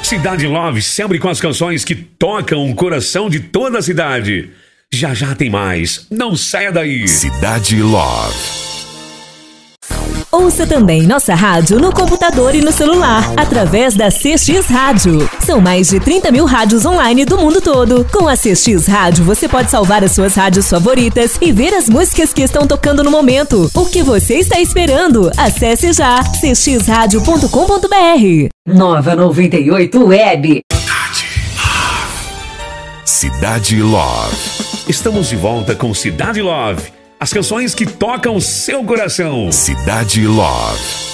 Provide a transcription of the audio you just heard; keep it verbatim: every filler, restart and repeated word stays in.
Cidade Love, sempre com as canções que tocam o coração de toda a cidade. Já já tem mais, não saia daí. Cidade Love. Ouça também nossa rádio no computador e no celular, através da C X Rádio. São mais de trinta mil rádios online do mundo todo. Com a C X Rádio, você pode salvar as suas rádios favoritas e ver as músicas que estão tocando no momento. O que você está esperando? Acesse já c x rádio ponto com ponto b r. Nova noventa e oito Web. Cidade Love. Estamos de volta com Cidade Love. As canções que tocam seu coração. Cidade Love.